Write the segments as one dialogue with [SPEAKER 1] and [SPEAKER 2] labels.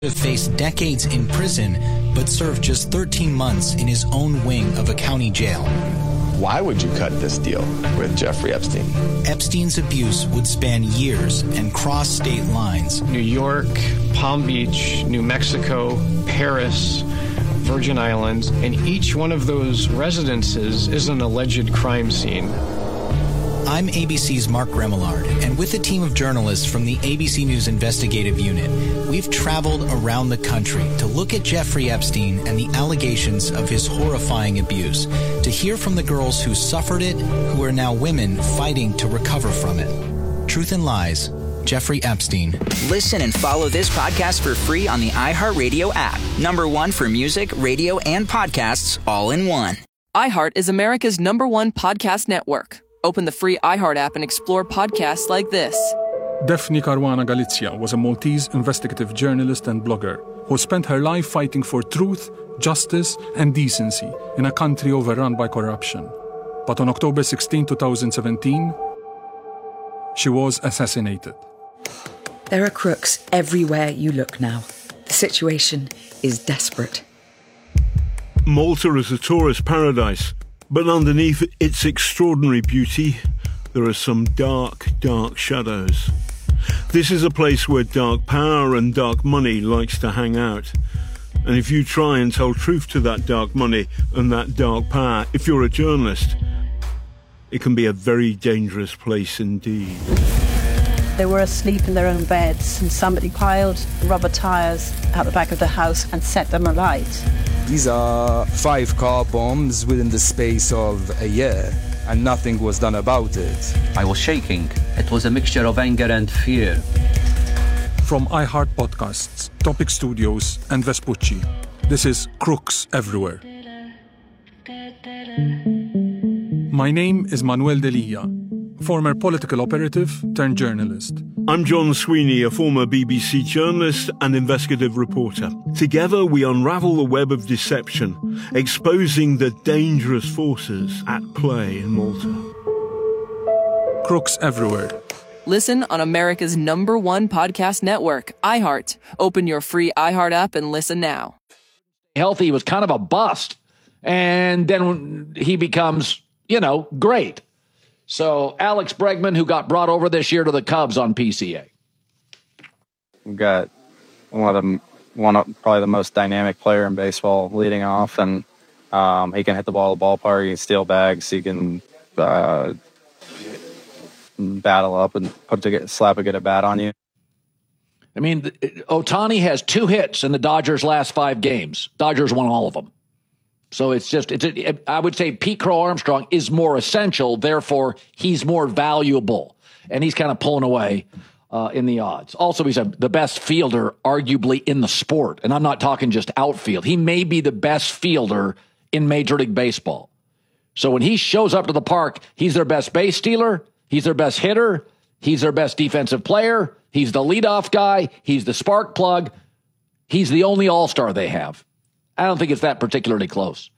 [SPEAKER 1] Faced decades in prison, but served just 13 months in his own wing of a county jail.
[SPEAKER 2] Why would you cut this deal with Jeffrey Epstein?
[SPEAKER 1] Epstein's abuse would span years and cross state lines.
[SPEAKER 3] New York, Palm Beach, New Mexico, Paris, Virgin Islands, and each one of those residences is an alleged crime scene.
[SPEAKER 1] I'm ABC's Mark Remillard, and with a team of journalists from the ABC News Investigative Unit, we've traveled around the country to look at Jeffrey Epstein and the allegations of his horrifying abuse, to hear from the girls who suffered it, who are now women fighting to recover from it. Truth and Lies, Jeffrey Epstein.
[SPEAKER 4] Listen and follow this podcast for free on the iHeartRadio app. #1 for music, radio, and podcasts all in one.
[SPEAKER 5] iHeart is America's #1 podcast network. Open the free iHeart app and explore podcasts like this.
[SPEAKER 6] Daphne Caruana Galizia was a Maltese investigative journalist and blogger who spent her life fighting for truth, justice, and decency in a country overrun by corruption. But on October 16, 2017, she was assassinated.
[SPEAKER 7] There are crooks everywhere you look now. The situation is desperate.
[SPEAKER 8] Malta is a tourist paradise, but underneath its extraordinary beauty, there are some dark, dark shadows. This is a place where dark power and dark money likes to hang out. And if you try and tell truth to that dark money and that dark power, if you're a journalist, it can be a very dangerous place indeed.
[SPEAKER 9] They were asleep in their own beds and somebody piled rubber tyres out the back of the house and set them alight.
[SPEAKER 10] These are 5 car bombs within the space of a year, and nothing was done about it.
[SPEAKER 11] I was shaking. It was a mixture of anger and fear.
[SPEAKER 6] From iHeart Podcasts, Topic Studios, and Vespucci, this is Crooks Everywhere. My name is Manuel Delia, former political operative turned journalist.
[SPEAKER 8] I'm John Sweeney, a former BBC journalist and investigative reporter. Together we unravel the web of deception, exposing the dangerous forces at play in Malta.
[SPEAKER 6] Crooks Everywhere.
[SPEAKER 5] Listen on America's #1 podcast network, iHeart. Open your free iHeart app and listen now.
[SPEAKER 12] Healthy was kind of a bust, and then he becomes, great. So Alex Bregman, who got brought over this year to the Cubs on PCA.
[SPEAKER 13] We've got probably the most dynamic player in baseball leading off, and he can hit the ball at the ballpark, he can steal bags, he can battle up and slap a good bat on you.
[SPEAKER 12] I mean, Ohtani has 2 hits in the Dodgers' last 5 games. Dodgers won all of them. So I would say Pete Crow Armstrong is more essential. Therefore, he's more valuable. And he's kind of pulling away in the odds. Also, he's the best fielder, arguably, in the sport. And I'm not talking just outfield. He may be the best fielder in Major League Baseball. So when he shows up to the park, he's their best base stealer. He's their best hitter. He's their best defensive player. He's the leadoff guy. He's the spark plug. He's the only all-star they have. I don't think it's that particularly close.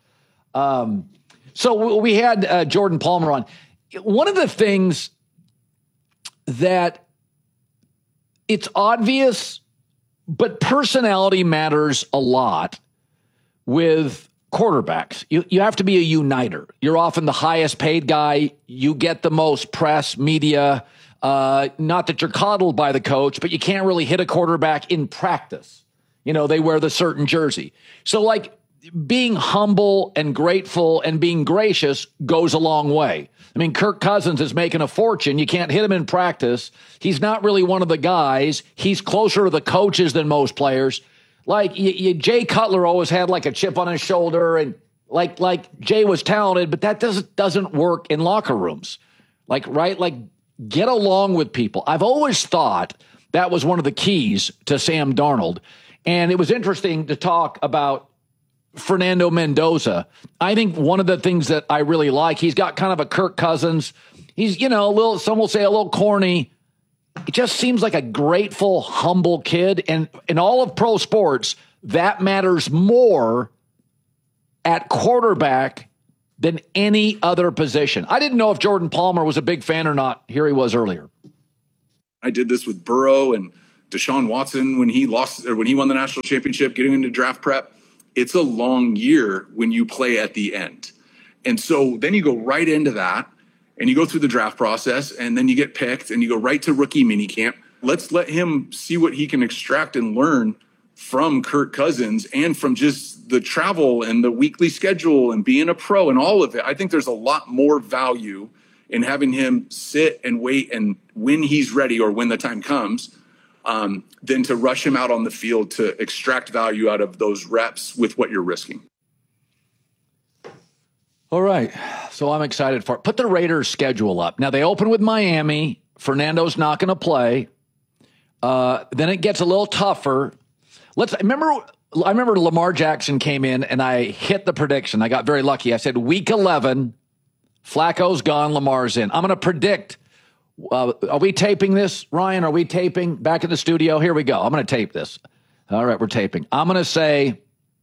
[SPEAKER 12] So we had Jordan Palmer on. One of the things that it's obvious, but personality matters a lot with quarterbacks. You have to be a uniter. You're often the highest paid guy. You get the most press, media. Not that you're coddled by the coach, but you can't really hit a quarterback in practice. They wear the certain jersey. So being humble and grateful and being gracious goes a long way. I mean, Kirk Cousins is making a fortune. You can't hit him in practice. He's not really one of the guys. He's closer to the coaches than most players. Jay Cutler always had a chip on his shoulder, and Jay was talented, but that doesn't work in locker rooms. Get along with people. I've always thought that was one of the keys to Sam Darnold. And it was interesting to talk about Fernando Mendoza. I think one of the things that I really like, he's got kind of a Kirk Cousins. He's, some will say a little corny. It just seems like a grateful, humble kid. And in all of pro sports, that matters more at quarterback than any other position. I didn't know if Jordan Palmer was a big fan or not. Here he was earlier.
[SPEAKER 14] I did this with Burrow and Deshaun Watson, when he won the national championship, getting into draft prep, it's a long year when you play at the end. And so then you go right into that and you go through the draft process and then you get picked and you go right to rookie minicamp. Let's let him see what he can extract and learn from Kirk Cousins and from just the travel and the weekly schedule and being a pro and all of it. I think there's a lot more value in having him sit and wait and when he's ready or when the time comes, than to rush him out on the field to extract value out of those reps with what you're risking.
[SPEAKER 12] All right. So I'm excited for it. Put the Raiders schedule up. Now they open with Miami. Fernando's not going to play. Then it gets a little tougher. I remember Lamar Jackson came in and I hit the prediction. I got very lucky. I said week 11, Flacco's gone, Lamar's in. I'm going to predict. Are we taping this, Ryan? Are we taping back in the studio? Here we go. I'm going to tape this. All right, we're taping. I'm going to say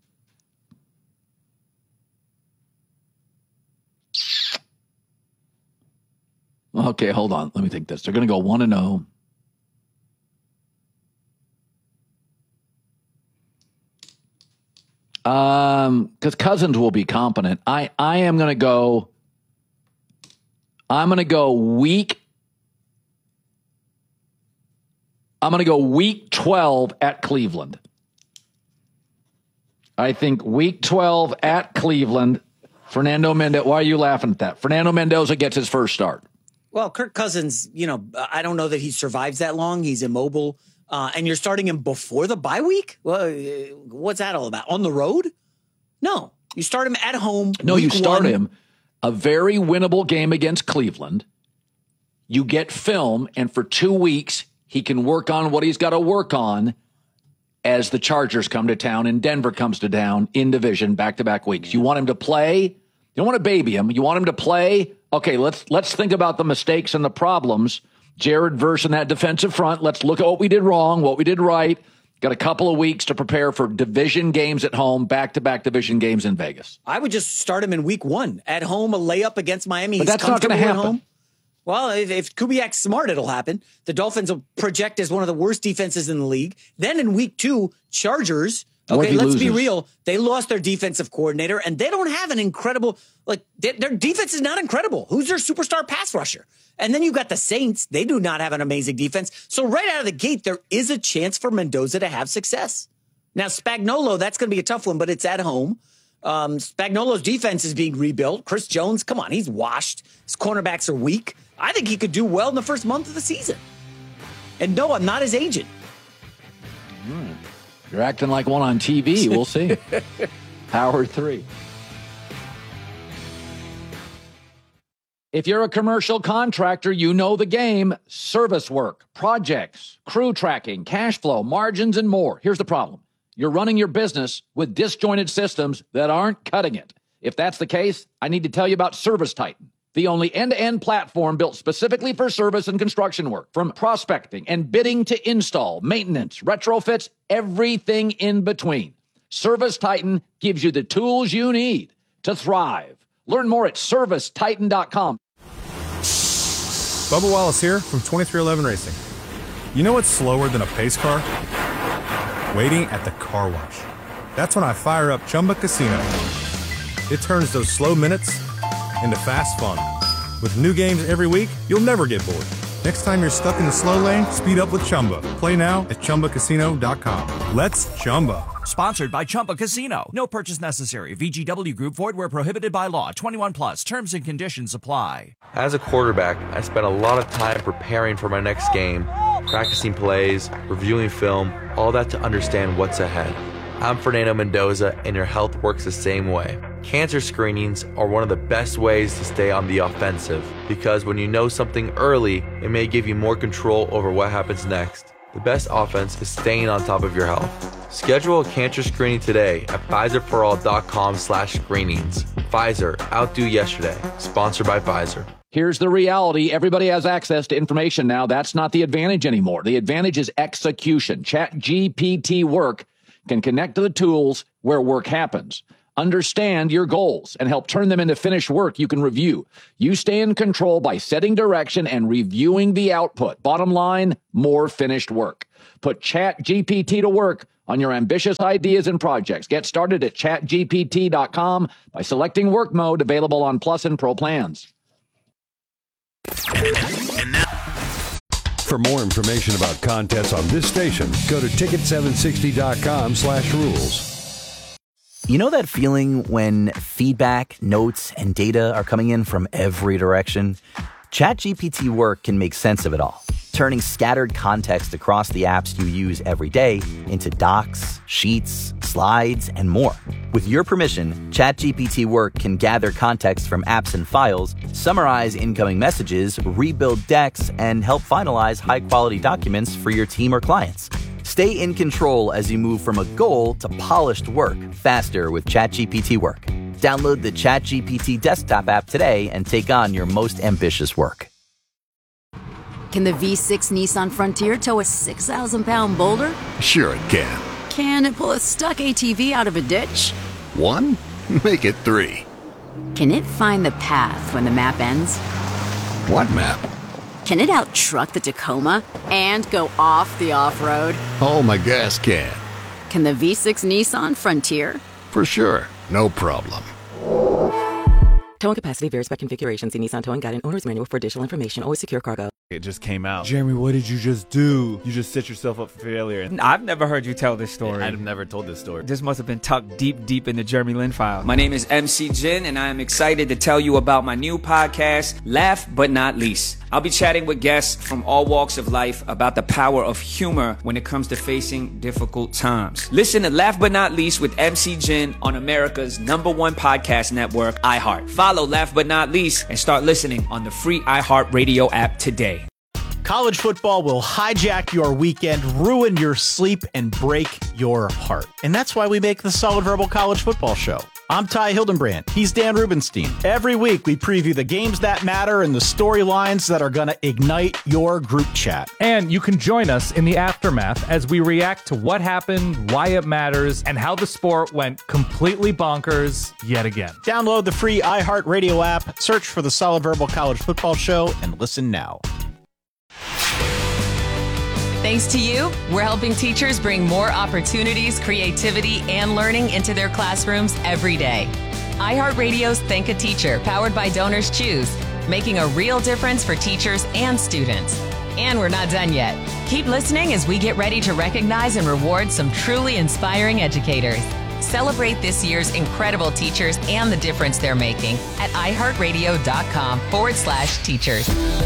[SPEAKER 12] okay, hold on. Let me think this. They're going to go 1-0. Because Cousins will be competent. I'm going to go week 12 at Cleveland. I think week 12 at Cleveland. Fernando Mendoza. Why are you laughing at that? Fernando Mendoza gets his first start.
[SPEAKER 15] Well, Kirk Cousins, I don't know that he survives that long. He's immobile. And you're starting him before the bye week? Well, what's that all about? On the road? No. You start him at home.
[SPEAKER 12] No, you start him a very winnable game against Cleveland. You get film, and for 2 weeks, he can work on what he's got to work on as the Chargers come to town and Denver comes to town in division back-to-back weeks. You want him to play. You don't want to baby him. You want him to play. Okay, let's think about the mistakes and the problems. Jared Verse in that defensive front. Let's look at what we did wrong, what we did right. Got a couple of weeks to prepare for division games at home, back-to-back division games in Vegas.
[SPEAKER 15] I would just start him in week 1. At home, a layup against Miami.
[SPEAKER 12] But that's not going to happen.
[SPEAKER 15] Home. Well, if Kubiak's smart, it'll happen. The Dolphins will project as one of the worst defenses in the league. Then in week 2, Chargers. Okay, let's be real. They lost their defensive coordinator, and they don't have an incredible, their defense is not incredible. Who's their superstar pass rusher? And then you've got the Saints. They do not have an amazing defense. So right out of the gate, there is a chance for Mendoza to have success. Now, Spagnuolo, that's going to be a tough one, but it's at home. Spagnuolo's defense is being rebuilt. Chris Jones, come on, he's washed. His cornerbacks are weak. I think he could do well in the first month of the season. And no, I'm not his agent.
[SPEAKER 12] You're acting like one on TV. We'll see. Howard 3. If you're a commercial contractor, you know the game. Service work, projects, crew tracking, cash flow, margins, and more. Here's the problem. You're running your business with disjointed systems that aren't cutting it. If that's the case, I need to tell you about ServiceTitan, the only end-to-end platform built specifically for service and construction work. From prospecting and bidding to install, maintenance, retrofits, everything in between. ServiceTitan gives you the tools you need to thrive. Learn more at ServiceTitan.com.
[SPEAKER 16] Bubba Wallace here from 2311 Racing. You know what's slower than a pace car? Waiting at the car wash. That's when I fire up Chumba Casino. It turns those slow minutes into fast fun. With new games every week, you'll never get bored. Next time you're stuck in the slow lane, speed up with Chumba. Play now at ChumbaCasino.com. Let's Chumba.
[SPEAKER 17] Sponsored by Chumba Casino. No purchase necessary. VGW Group. Void where prohibited by law. 21 plus. Terms and conditions apply.
[SPEAKER 18] As a quarterback, I spent a lot of time preparing for my next game, practicing plays, reviewing film, all that to understand what's ahead. I'm Fernando Mendoza, and your health works the same way. Cancer screenings are one of the best ways to stay on the offensive, because when you know something early, it may give you more control over what happens next. The best offense is staying on top of your health. Schedule a cancer screening today at PfizerForAll.com/screenings. Pfizer, outdo yesterday. Sponsored by Pfizer.
[SPEAKER 12] Here's the reality. Everybody has access to information now. That's not the advantage anymore. The advantage is execution. ChatGPT Work can connect to the tools where work happens. Understand your goals and help turn them into finished work you can review. You stay in control by setting direction and reviewing the output. Bottom line, more finished work. Put ChatGPT to work on your ambitious ideas and projects. Get started at chatgpt.com by selecting work mode, available on Plus and Pro plans.
[SPEAKER 19] And now, for more information about contests on this station, go to ticket760.com/rules.
[SPEAKER 20] You know that feeling when feedback, notes, and data are coming in from every direction? ChatGPT Work can make sense of it all, turning scattered context across the apps you use every day into docs, sheets, slides, and more. With your permission, ChatGPT Work can gather context from apps and files, summarize incoming messages, rebuild decks, and help finalize high-quality documents for your team or clients. Stay in control as you move from a goal to polished work faster with ChatGPT Work. Download the ChatGPT desktop app today and take on your most ambitious work.
[SPEAKER 21] Can the V6 Nissan Frontier tow a 6,000-pound boulder?
[SPEAKER 22] Sure it can.
[SPEAKER 21] Can it pull a stuck ATV out of a ditch?
[SPEAKER 22] 1? Make it 3.
[SPEAKER 21] Can it find the path when the map ends?
[SPEAKER 22] What map?
[SPEAKER 21] Can it out-truck the Tacoma and go off the off-road?
[SPEAKER 22] Oh, my gas can.
[SPEAKER 21] Can the V6 Nissan Frontier?
[SPEAKER 22] For sure. No problem.
[SPEAKER 23] Towing capacity varies by configuration. See Nissan Towing Guide and Owner's Manual for additional information. Always secure cargo.
[SPEAKER 24] It just came out.
[SPEAKER 25] Jeremy, what did you just do?
[SPEAKER 24] You just set yourself up for failure.
[SPEAKER 25] I've never heard you tell this story.
[SPEAKER 24] I've never told this story.
[SPEAKER 25] This must have been tucked deep in the Jeremy Lin file.
[SPEAKER 26] My name is MC Jin, and I am excited to tell you about my new podcast, Laugh But Not Least. I'll be chatting with guests from all walks of life about the power of humor when it comes to facing difficult times. Listen to Laugh But Not Least with MC Jin on America's #1 podcast network, iHeart. Follow Laugh But Not Least and start listening on the free iHeart Radio app today.
[SPEAKER 27] College football will hijack your weekend, ruin your sleep, and break your heart. And that's why we make the Solid Verbal College Football Show. I'm Ty Hildenbrand. He's Dan Rubenstein. Every week, we preview the games that matter and the storylines that are going to ignite your group chat.
[SPEAKER 28] And you can join us in the aftermath as we react to what happened, why it matters, and how the sport went completely bonkers yet again.
[SPEAKER 27] Download the free iHeartRadio app, search for the Solid Verbal College Football Show, and listen now.
[SPEAKER 29] Thanks to you, we're helping teachers bring more opportunities, creativity, and learning into their classrooms every day. iHeartRadio's Thank a Teacher, powered by Donors Choose, making a real difference for teachers and students. And we're not done yet. Keep listening as we get ready to recognize and reward some truly inspiring educators. Celebrate this year's incredible teachers and the difference they're making at iHeartRadio.com/teachers.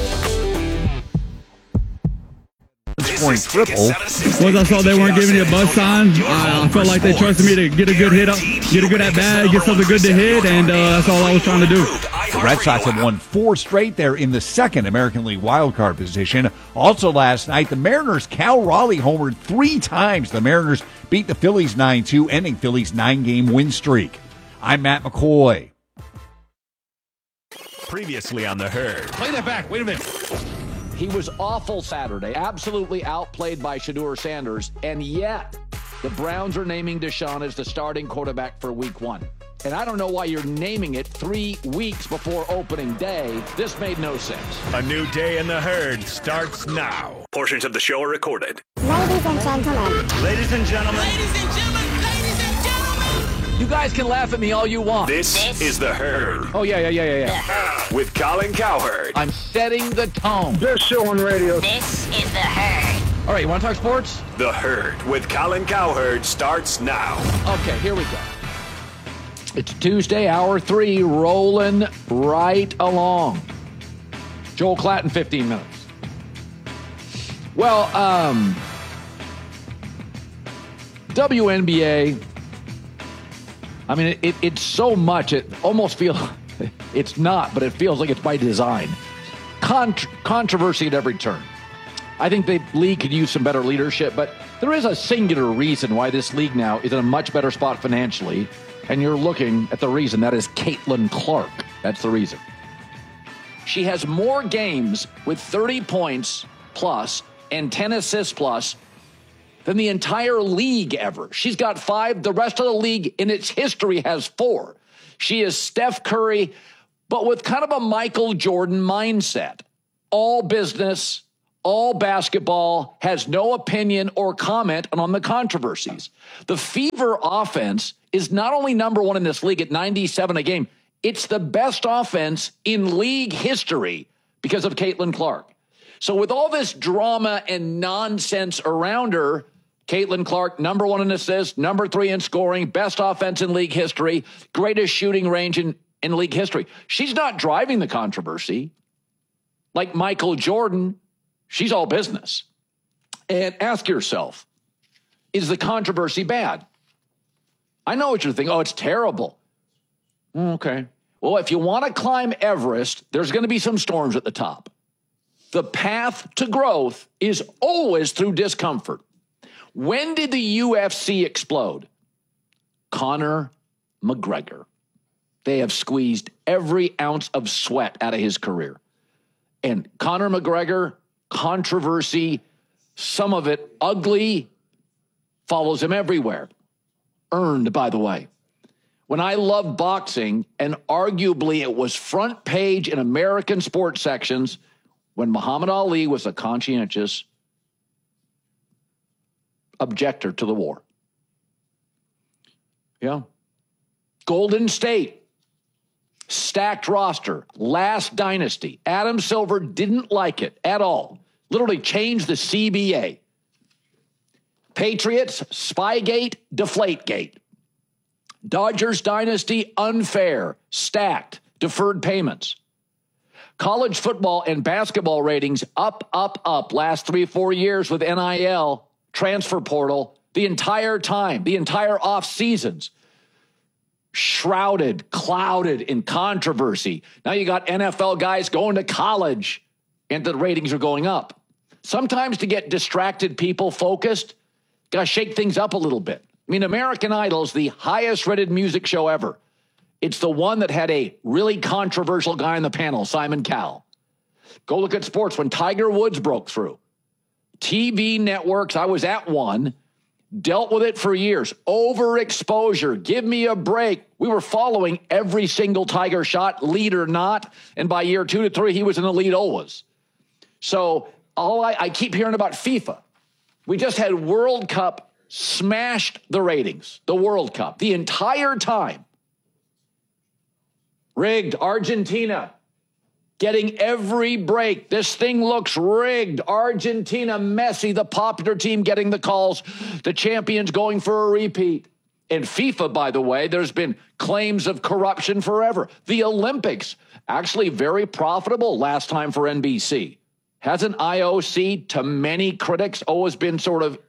[SPEAKER 30] Triple. Once I saw they weren't giving you a buzz sign, I felt like they trusted me to get a good hit up, get a good at bat, get something good to hit, and that's all I was trying to do.
[SPEAKER 31] The Red Sox have won 4 straight. They're in the second American League wildcard position. Also last night, the Mariners' Cal Raleigh homered 3 times. The Mariners beat the Phillies 9-2, ending Phillies' 9-game win streak. I'm Matt McCoy.
[SPEAKER 19] Previously on The Herd.
[SPEAKER 12] Play that back. Wait a minute. He was awful Saturday, absolutely outplayed by Shedeur Sanders, and yet the Browns are naming Deshaun as the starting quarterback for Week 1. And I don't know why you're naming it 3 weeks before opening day. This made no sense.
[SPEAKER 19] A new day in The Herd starts now. Portions of the show are recorded.
[SPEAKER 32] Ladies and gentlemen.
[SPEAKER 19] Ladies and gentlemen.
[SPEAKER 32] Ladies and gentlemen. Ladies and gentlemen.
[SPEAKER 12] You guys can laugh at me all you want.
[SPEAKER 19] This is The Herd.
[SPEAKER 12] Oh, yeah.
[SPEAKER 19] With Colin Cowherd.
[SPEAKER 12] I'm setting the tone.
[SPEAKER 19] Best show on radio.
[SPEAKER 32] This is The Herd.
[SPEAKER 12] All right, you want to talk sports?
[SPEAKER 19] The Herd with Colin Cowherd starts now.
[SPEAKER 12] Okay, here we go. It's Tuesday, hour 3, rolling right along. Joel Klatt in 15 minutes. Well, WNBA, I mean, it's so much, it almost feels, it's not, but it feels like it's by design. Controversy at every turn. I think the league could use some better leadership, but there is a singular reason why this league now is in a much better spot financially, and you're looking at the reason. That is Caitlin Clark. That's the reason. She has more games with 30 points plus and 10 assists plus than the entire league ever. She's got 5. The rest of the league in its history has 4. She is Steph Curry, but with kind of a Michael Jordan mindset. All business, all basketball, has no opinion or comment on the controversies. The Fever offense is not only number one in this league at 97 a game, it's the best offense in league history because of Caitlin Clark. So with all this drama and nonsense around her, Caitlin Clark, number one in assists, number 3 in scoring, best offense in league history, greatest shooting range in league history. She's not driving the controversy. Like Michael Jordan, she's all business. And ask yourself, is the controversy bad? I know what you're thinking. Oh, it's terrible. Okay. Well, if you want to climb Everest, there's going to be some storms at the top. The path to growth is always through discomfort. When did the UFC explode? Conor McGregor. They have squeezed every ounce of sweat out of his career. And Conor McGregor, controversy, some of it ugly, follows him everywhere. Earned, by the way. When I loved boxing, and arguably it was front page in American sports sections, when Muhammad Ali was a conscientious objector to the war. Yeah. Golden State, stacked roster, last dynasty. Adam Silver didn't like it at all. Literally changed the CBA. Patriots, Spygate, Deflategate. Dodgers dynasty, unfair, stacked, deferred payments. College football and basketball ratings up, last 3-4 years with NIL, transfer portal, the entire time, the entire off seasons. Shrouded, clouded in controversy. Now you got NFL guys going to college and the ratings are going up. Sometimes to get distracted people focused, got to shake things up a little bit. I mean, American Idol is the highest rated music show ever. It's the one that had a really controversial guy on the panel, Simon Cowell. Go look at sports when Tiger Woods broke through. TV networks, I was at one, dealt with it for years. Overexposure, give me a break. We were following every single Tiger shot, lead or not. And by year 2 to 3, he was in the lead always. So I keep hearing about FIFA. We just had World Cup smashed the ratings, the World Cup, the entire time. Rigged. Argentina getting every break. This thing looks rigged. Argentina, Messi, the popular team getting the calls. The champions going for a repeat. In FIFA, by the way, there's been claims of corruption forever. The Olympics, actually very profitable last time for NBC. Hasn't IOC, to many critics, always been sort of,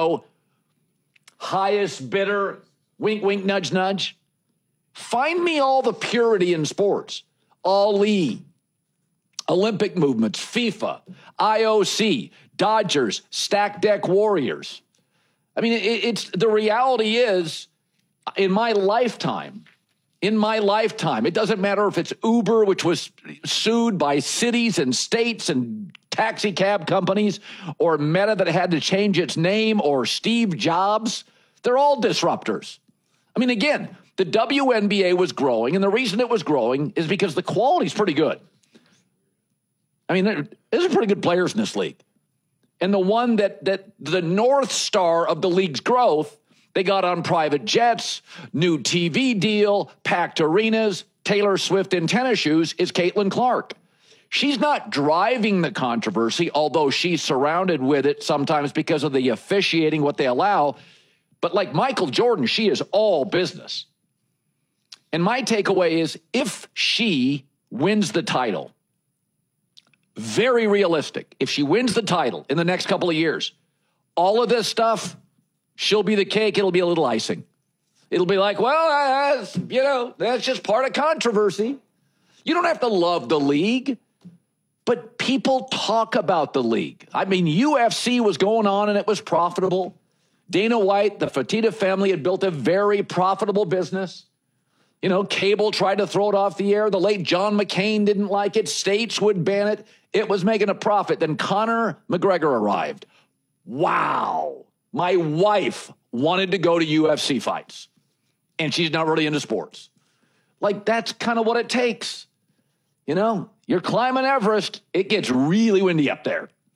[SPEAKER 12] highest bidder, wink, wink, nudge, nudge? Find me all the purity in sports. Ali, Olympic movements, FIFA, IOC, Dodgers, stack deck Warriors. I mean, it's the reality is, in my lifetime, it doesn't matter if it's Uber, which was sued by cities and states and taxi cab companies, or Meta that had to change its name, or Steve Jobs. They're all disruptors. I mean, again, the WNBA was growing, and the reason it was growing is because the quality's pretty good. I mean, there's pretty good players in this league. And the one that the North Star of the league's growth, they got on private jets, new TV deal, packed arenas, Taylor Swift in tennis shoes, is Caitlin Clark. She's not driving the controversy, although she's surrounded with it sometimes because of the officiating, what they allow. But like Michael Jordan, she is all business. And my takeaway is, if she wins the title, very realistic, if she wins the title in the next couple of years, all of this stuff, she'll be the cake, it'll be a little icing. It'll be like, well, that's just part of controversy. You don't have to love the league, but people talk about the league. I mean, UFC was going on and it was profitable. Dana White, the Fertitta family had built a very profitable business. Cable tried to throw it off the air. The late John McCain didn't like it. States would ban it. It was making a profit. Then Conor McGregor arrived. Wow. My wife wanted to go to UFC fights, and she's not really into sports. Like, that's kind of what it takes. You're climbing Everest. It gets really windy up there.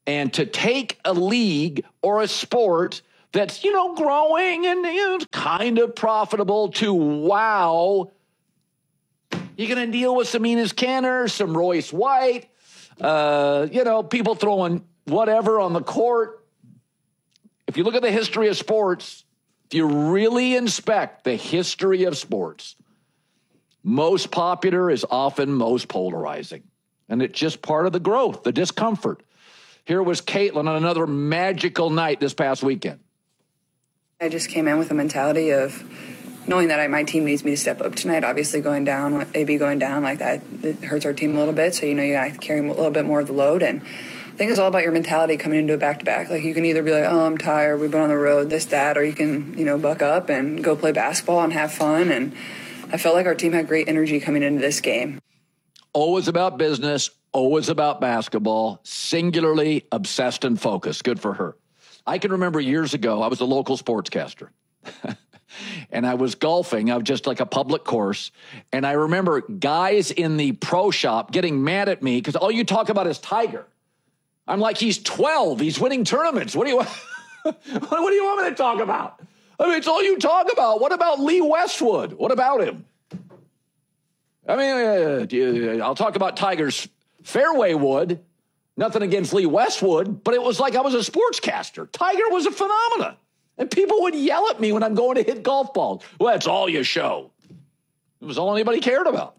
[SPEAKER 12] And to take a league or a sport that's, growing and kind of profitable to wow, you're going to deal with some Enes Kanter, some Royce White, people throwing whatever on the court. If you look at the history of sports, if you really inspect the history of sports, most popular is often most polarizing. And it's just part of the growth, the discomfort. Here was Caitlin on another magical night this past weekend.
[SPEAKER 1] I just came in with a mentality of knowing that my team needs me to step up tonight. Obviously going down, AB going down like that, it hurts our team a little bit. So, you got to carry a little bit more of the load. And I think it's all about your mentality coming into a back-to-back. Like, you can either be like, oh, I'm tired, we've been on the road, this, that, or you can, buck up and go play basketball and have fun. And I felt like our team had great energy coming into this game.
[SPEAKER 12] Always about business, always about basketball, singularly obsessed and focused. Good for her. I can remember years ago, I was a local sportscaster. And I was golfing. I was just like a public course. And I remember guys in the pro shop getting mad at me because all you talk about is Tiger. I'm like, he's 12. He's winning tournaments. What do you want? What do you want me to talk about? I mean, it's all you talk about. What about Lee Westwood? What about him? I mean, I'll talk about Tiger's fairway wood. Nothing against Lee Westwood, but it was like I was a sportscaster. Tiger was a phenomenon. And people would yell at me when I'm going to hit golf balls. Well, that's all you show. It was all anybody cared about.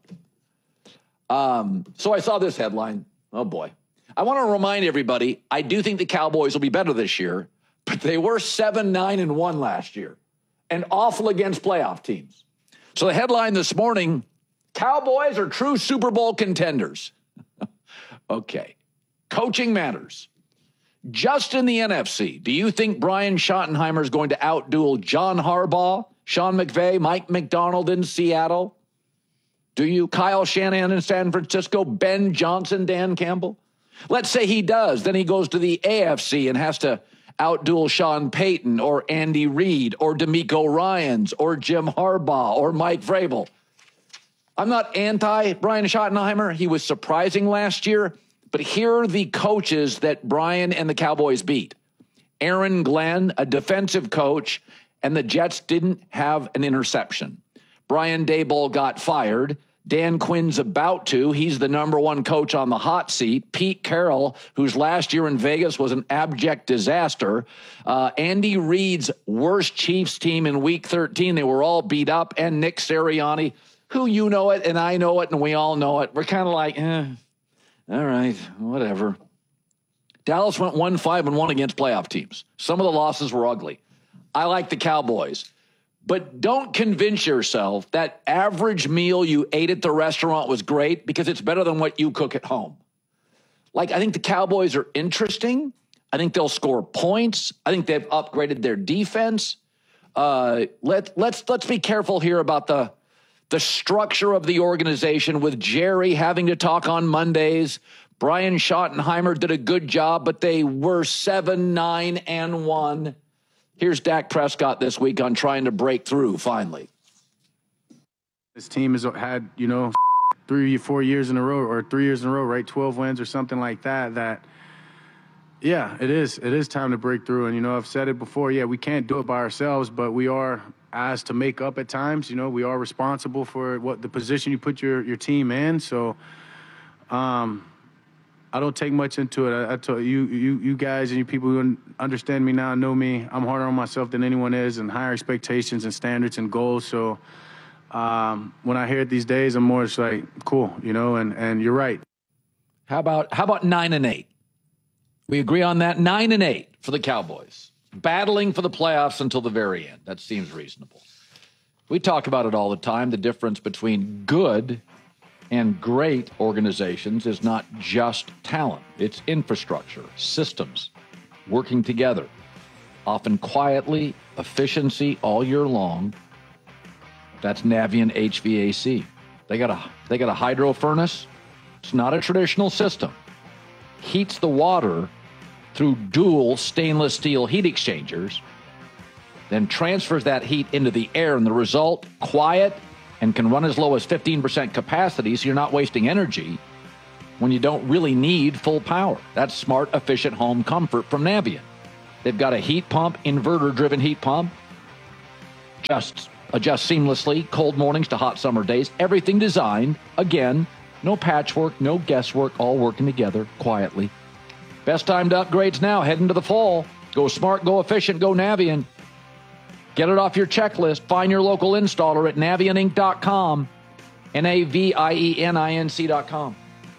[SPEAKER 12] So I saw this headline. Oh, boy. I want to remind everybody, I do think the Cowboys will be better this year, but they were 7-9-1 last year and awful against playoff teams. So the headline this morning, Cowboys are true Super Bowl contenders. Okay. Coaching matters. Just in the NFC, do you think Brian Schottenheimer is going to outduel John Harbaugh, Sean McVay, Mike McDonald in Seattle? Do you? Kyle Shanahan in San Francisco, Ben Johnson, Dan Campbell? Let's say he does. Then he goes to the AFC and has to outduel Sean Payton or Andy Reid or DeMeco Ryans or Jim Harbaugh or Mike Vrabel. I'm not anti Brian Schottenheimer. He was surprising last year. But here are the coaches that Brian and the Cowboys beat. Aaron Glenn, a defensive coach, and the Jets didn't have an interception. Brian Daboll got fired. Dan Quinn's about to. He's the number one coach on the hot seat. Pete Carroll, whose last year in Vegas was an abject disaster. Andy Reid's worst Chiefs team in Week 13. They were all beat up. And Nick Sirianni, who you know it and I know it and we all know it. We're kind of like, all right, whatever. Dallas went 1-5-1 against playoff teams. Some of the losses were ugly. I like the Cowboys. But don't convince yourself that average meal you ate at the restaurant was great because it's better than what you cook at home. Like, I think the Cowboys are interesting. I think they'll score points. I think they've upgraded their defense. Let's be careful here about the structure of the organization with Jerry having to talk on Mondays. Brian Schottenheimer did a good job, but they were 7-9-1. Here's Dak Prescott this week on trying to break through finally.
[SPEAKER 2] This team has had, 3-4 years in a row or 3 years in a row, right? 12 wins or something like that, yeah, it is. It is time to break through. And, I've said it before. Yeah, we can't do it by ourselves, but we are asked to make up at times. We are responsible for what the position you put your team in. So I don't take much into it. I told you guys and you people who understand me now know me. I'm harder on myself than anyone is, and higher expectations and standards and goals. So when I hear it these days, I'm more just like, cool, and you're right.
[SPEAKER 12] How about 9-8? We agree on that. 9-8 for the Cowboys, battling for the playoffs until the very end. That seems reasonable. We talk about it all the time. The difference between good and great organizations is not just talent. It's infrastructure, systems, working together, often quietly, efficiency all year long. That's Navien HVAC. They got a hydro furnace. It's not a traditional system. Heats the water through dual stainless steel heat exchangers, then transfers that heat into the air, and the result, quiet, and can run as low as 15% capacity, so you're not wasting energy. when you don't really need full power. That's smart, efficient home comfort from Navien. They've got a heat pump, inverter-driven heat pump. Just adjust seamlessly, cold mornings to hot summer days. Everything designed, again, no patchwork, no guesswork, all working together quietly. Best time to upgrades now, heading to the fall. Go smart, go efficient, go Navien. Get it off your checklist. Find your local installer at navieninc.com, NAVIENINC.com.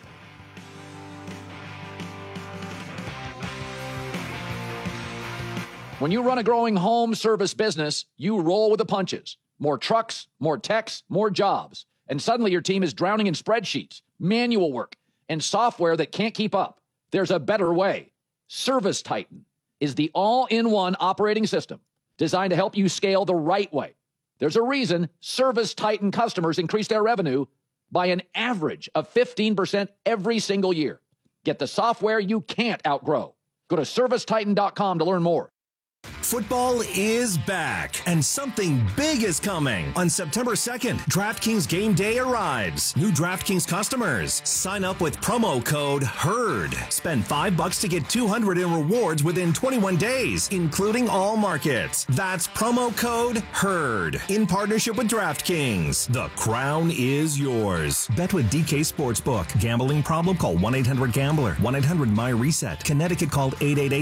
[SPEAKER 12] When you run a growing home service business, you roll with the punches. More trucks, more techs, more jobs. And suddenly your team is drowning in spreadsheets, manual work, and software that can't keep up. There's a better way. ServiceTitan is the all-in-one operating system designed to help you scale the right way. There's a reason ServiceTitan customers increase their revenue by an average of 15% every single year. Get the software you can't outgrow. Go to ServiceTitan.com to learn more.
[SPEAKER 3] Football is back, and something big is coming. On September 2nd, DraftKings Game Day arrives. New DraftKings customers, sign up with promo code HERD. Spend $5 to get $200 in rewards within 21 days, including all markets. That's promo code HERD. In partnership with DraftKings, the crown is yours. Bet with DK Sportsbook. Gambling problem? Call 1-800-GAMBLER. 1-800-MY-RESET. Connecticut, called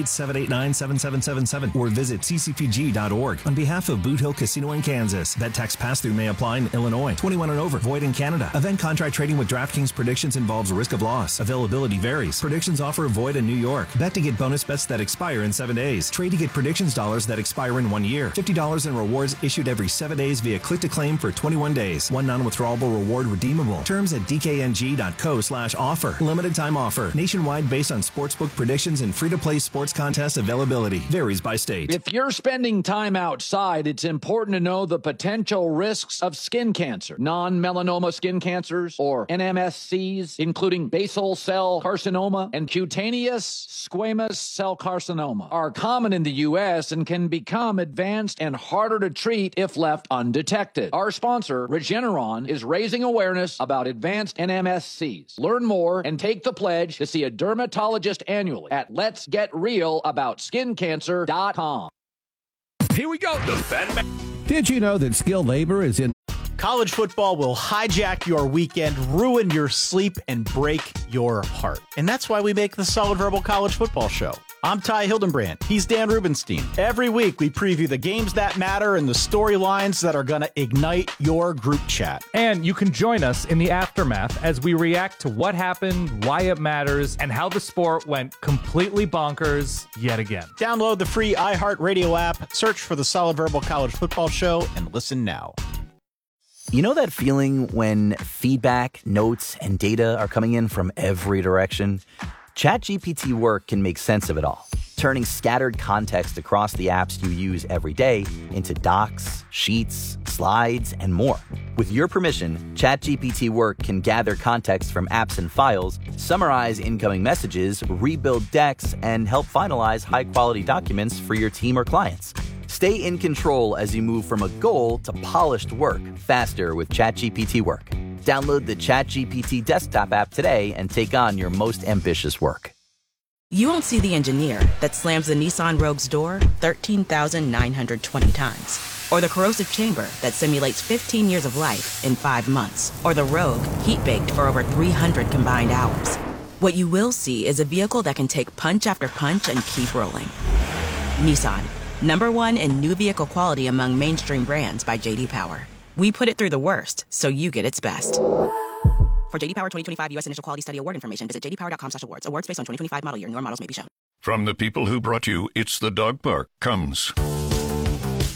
[SPEAKER 3] 888-789-7777 or visit ccpg.org. On behalf of Boot Hill Casino in Kansas, bet tax pass-through may apply in Illinois. 21 and over. Void in Canada. Event contract trading with DraftKings predictions involves risk of loss. Availability varies. Predictions offer void in New York. Bet to get bonus bets that expire in 7 days. Trade to get predictions dollars that expire in 1 year. $50 in rewards issued every 7 days via click-to-claim for 21 days. One non-withdrawable reward redeemable. Terms at dkng.co/offer. Limited time offer. Nationwide based on sportsbook predictions and free-to-play sports contest availability. Varies by state.
[SPEAKER 12] If you're spending time outside, it's important to know the potential risks of skin cancer. Non-melanoma skin cancers, or NMSCs, including basal cell carcinoma and cutaneous squamous cell carcinoma, are common in the U.S. and can become advanced and harder to treat if left undetected. Our sponsor, Regeneron, is raising awareness about advanced NMSCs. Learn more and take the pledge to see a dermatologist annually at letsgetrealaboutSkinCancer.com.
[SPEAKER 4] Here we go. Did you know that skilled labor is in...
[SPEAKER 27] College football will hijack your weekend, ruin your sleep, and break your heart. And that's why we make the Solid Verbal College Football Show. I'm Ty Hildenbrand. He's Dan Rubenstein. Every week, we preview the games that matter and the storylines that are going to ignite your group chat.
[SPEAKER 28] And you can join us in the aftermath as we react to what happened, why it matters, and how the sport went completely bonkers yet again.
[SPEAKER 27] Download the free iHeartRadio app, search for the Solid Verbal College Football Show, and listen now.
[SPEAKER 20] You know that feeling when feedback, notes, and data are coming in from every direction? ChatGPT Work can make sense of it all, turning scattered context across the apps you use every day into docs, sheets, slides, and more. With your permission, ChatGPT Work can gather context from apps and files, summarize incoming messages, rebuild decks, and help finalize high-quality documents for your team or clients. Stay in control as you move from a goal to polished work faster with ChatGPT Work. Download the ChatGPT desktop app today and take on your most ambitious work.
[SPEAKER 23] You won't see the engineer that slams the Nissan Rogue's door 13,920 times. Or the corrosive chamber that simulates 15 years of life in 5 months. Or the Rogue heat-baked for over 300 combined hours. What you will see is a vehicle that can take punch after punch and keep rolling. Nissan. #1 in new vehicle quality among mainstream brands by J.D. Power. We put it through the worst, so you get its best. For J.D. Power 2025 U.S. Initial Quality Study Award information, visit jdpower.com/awards. Awards based on 2025 model year. Newer models may be shown.
[SPEAKER 5] From the people who brought you It's the Dog Park comes